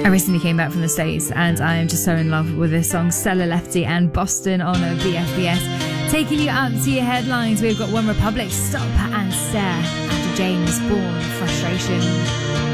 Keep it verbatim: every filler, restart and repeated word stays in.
I recently came back from the States and I am just so in love with this song, Stella Lefty and Boston on a B F B S. Taking you out to your headlines, we've got One Republic, Stop and Stare, after James Bourne, Frustration.